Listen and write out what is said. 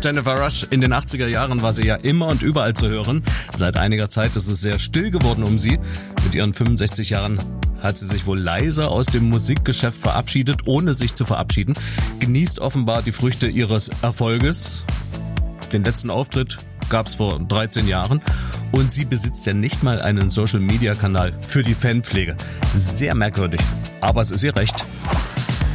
Jennifer Rush. In den 80er Jahren war sie ja immer und überall zu hören. Seit einiger Zeit ist es sehr still geworden um sie. Mit ihren 65 Jahren hat sie sich wohl leise aus dem Musikgeschäft verabschiedet, ohne sich zu verabschieden. Genießt offenbar die Früchte ihres Erfolges. Den letzten Auftritt gab's vor 13 Jahren. Und sie besitzt ja nicht mal einen Social-Media-Kanal für die Fanpflege. Sehr merkwürdig, aber es ist ihr Recht.